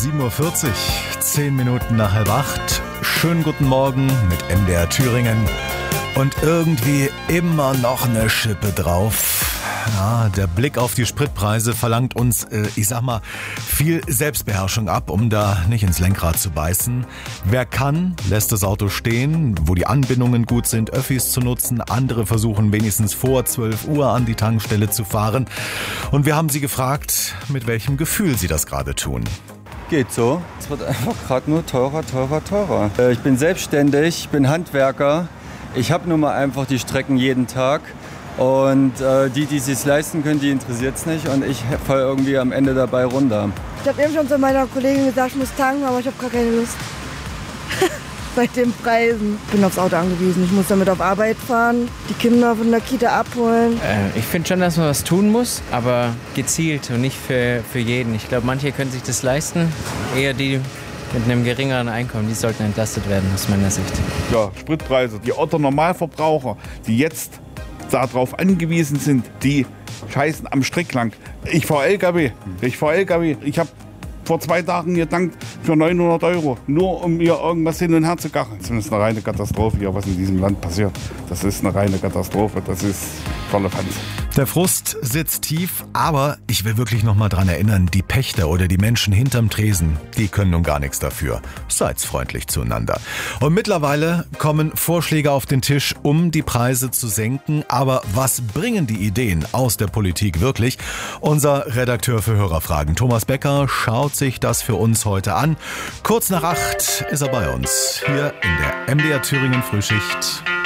7:40 Uhr, 10 Minuten nach 7:30. Schönen guten Morgen mit MDR Thüringen. Und irgendwie immer noch eine Schippe drauf. Ja, der Blick auf die Spritpreise verlangt uns, viel Selbstbeherrschung ab, um da nicht ins Lenkrad zu beißen. Wer kann, lässt das Auto stehen, wo die Anbindungen gut sind, Öffis zu nutzen. Andere versuchen wenigstens vor 12 Uhr an die Tankstelle zu fahren. Und wir haben sie gefragt, mit welchem Gefühl sie das gerade tun. Geht so. Es wird einfach gerade nur teurer. Ich bin selbstständig, bin Handwerker. Ich habe nun mal einfach die Strecken jeden Tag. Und die es sich leisten können, die interessiert es nicht. Und ich falle irgendwie am Ende dabei runter. Ich habe eben schon zu meiner Kollegin gesagt, ich muss tanken, aber ich habe gar keine Lust. Bei den Preisen. Ich bin aufs Auto angewiesen. Ich muss damit auf Arbeit fahren, die Kinder von der Kita abholen. Ich finde schon, dass man was tun muss, aber gezielt und nicht für jeden. Ich glaube, manche können sich das leisten. Eher die mit einem geringeren Einkommen, die sollten entlastet werden, aus meiner Sicht. Ja, Spritpreise. Die Otto-Normalverbraucher, die jetzt darauf angewiesen sind, die scheißen am Strick lang. Ich fahre LKW. Ich habe vor 2 Tagen getankt für 900 €, nur um mir irgendwas hin und her zu gachen. Das ist eine reine Katastrophe hier, was in diesem Land passiert. Das ist eine reine Katastrophe. Das ist volle Panz. Der Frust sitzt tief, aber ich will wirklich noch mal dran erinnern, die Pächter oder die Menschen hinterm Tresen, die können nun gar nichts dafür. Seid freundlich zueinander. Und mittlerweile kommen Vorschläge auf den Tisch, um die Preise zu senken. Aber was bringen die Ideen aus der Politik wirklich? Unser Redakteur für Hörerfragen, Thomas Becker, schaut sich das für uns heute an. Kurz nach 8 ist er bei uns, hier in der MDR Thüringen Frühschicht.